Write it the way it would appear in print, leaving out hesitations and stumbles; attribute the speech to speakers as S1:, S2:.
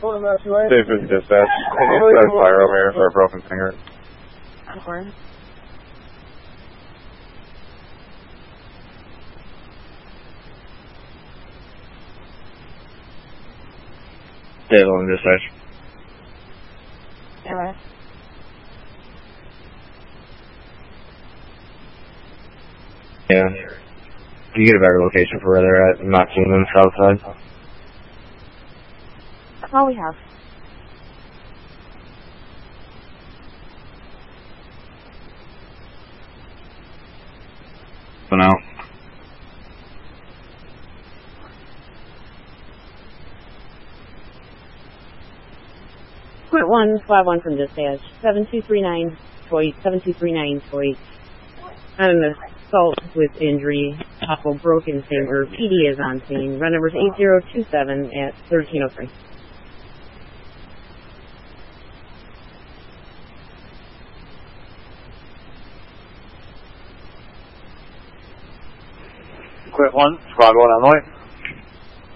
S1: David dispatch. It says pyro here for a broken finger.
S2: Okay.
S1: David on dispatch.
S2: Alright.
S1: Yeah. Do you get a better location for where they're at? I'm not seeing them south side.
S2: That's all we have.
S1: For now.
S2: Point 151 from dispatch. 7239 Toy. 7239 Toy. On an assault with injury. Possible broken finger. PD is on scene. Run number 8027 at 1303.
S1: Quit 1, Chicago, Illinois.